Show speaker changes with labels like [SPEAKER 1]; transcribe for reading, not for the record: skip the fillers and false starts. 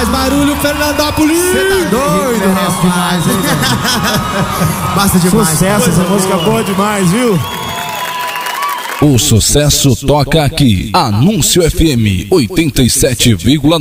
[SPEAKER 1] Mais barulho, Fernandópolis.
[SPEAKER 2] Você tá doido, rapaz. Basta demais.
[SPEAKER 3] Sucesso, essa música boa demais, viu?
[SPEAKER 4] O sucesso toca aqui. Anúncio FM 87,9.